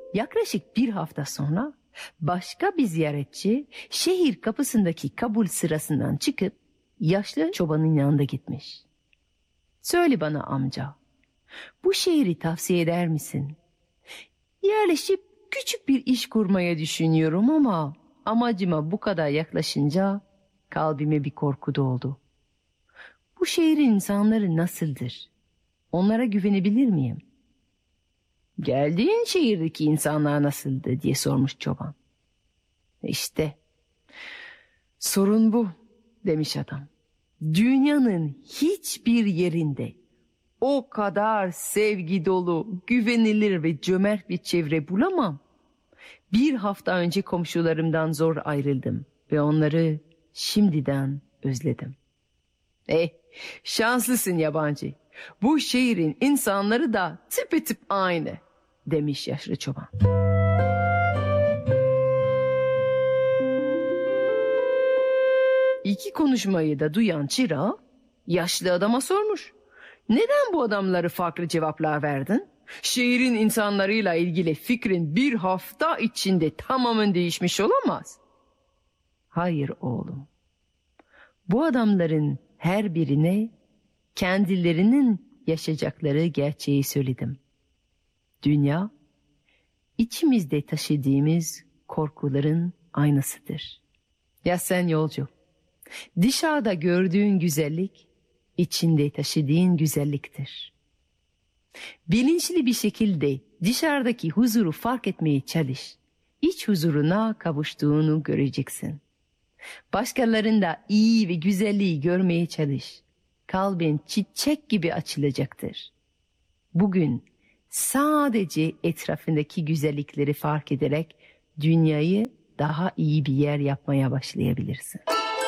Yaklaşık bir hafta sonra başka bir ziyaretçi şehir kapısındaki kabul sırasından çıkıp yaşlı çobanın yanında gitmiş. Söyle bana amca, bu şehri tavsiye eder misin? Yerleşip küçük bir iş kurmaya düşünüyorum ama amacıma bu kadar yaklaşınca kalbime bir korku doldu. Bu şehrin insanları nasıldır? Onlara güvenebilir miyim? Geldiğin şehirdeki insanlar nasıldı diye sormuş çoban. İşte sorun bu demiş adam. Dünyanın hiçbir yerinde o kadar sevgi dolu, güvenilir ve cömert bir çevre bulamam. Bir hafta önce komşularımdan zor ayrıldım ve onları şimdiden özledim. Şanslısın yabancı. Bu şehrin insanları da tıpatıp aynı demiş yaşlı çoban. İki konuşmayı da duyan çırağı yaşlı adama sormuş. Neden bu adamları farklı cevaplar verdin? Şehrin insanlarıyla ilgili fikrin bir hafta içinde tamamen değişmiş olamaz. Hayır oğlum. Bu adamların her birine kendilerinin yaşayacakları gerçeği söyledim. Dünya, içimizde taşıdığımız korkuların aynasıdır. Ya sen yolcu, dışarıda gördüğün güzellik, içinde taşıdığın güzelliktir. Bilinçli bir şekilde dışarıdaki huzuru fark etmeye çalış. İç huzuruna kavuştuğunu göreceksin. Başkalarında iyi ve güzelliği görmeye çalış. Kalbin çiçek gibi açılacaktır. Bugün sadece etrafındaki güzellikleri fark ederek dünyayı daha iyi bir yer yapmaya başlayabilirsin.